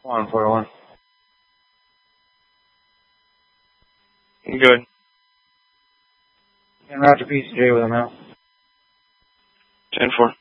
141. Good. And Roger PCJ with him out. 10-4.